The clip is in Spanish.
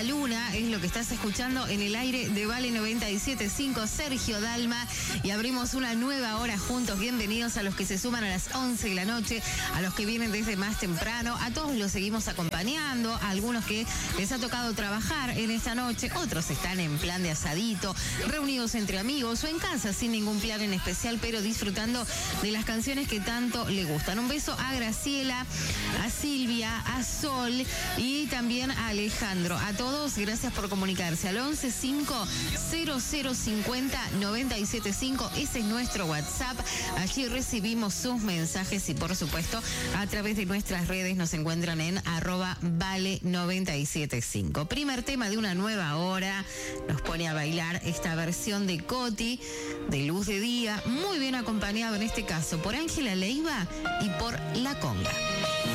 la luna es lo que estás escuchando en el aire de Vale 97.5, Sergio Dalma, y abrimos una nueva hora juntos. Bienvenidos a los que se suman a las 11 de la noche, a los que vienen desde más temprano, a todos los seguimos acompañando, a algunos que les ha tocado trabajar en esta noche, otros están en plan de asadito, reunidos entre amigos o en casa sin ningún plan en especial, pero disfrutando de las canciones que tanto le gustan. Un beso a Graciela, a Silvia, a Sol y también a Alejandro. A todos, gracias por comunicarse al 115050-975. Ese es nuestro WhatsApp. Allí recibimos sus mensajes y, por supuesto, a través de nuestras redes nos encuentran en @vale975. Primer tema de una nueva hora. Nos pone a bailar esta versión de Coti, de Luz de Día, muy bien acompañado en este caso por Ángela Leiva y por La Conga.